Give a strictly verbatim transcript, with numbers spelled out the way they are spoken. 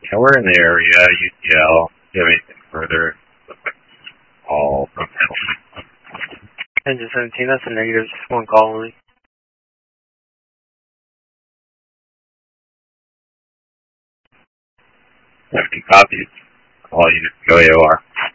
Yeah, we're in the area, U T L. Do you have anything further? All from Engine seventeen, that's a negative, just one call only. seventeen copies. All units go A O R.